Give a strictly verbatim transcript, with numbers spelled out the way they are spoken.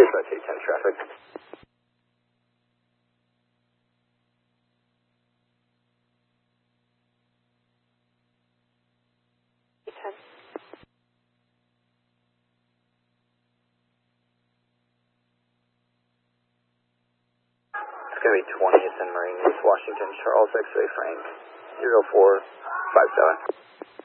Dispatch eight ten traffic. ten. It's going to be twentieth and Marine East, Washington, Charles X-ray Frank, zero four five seven.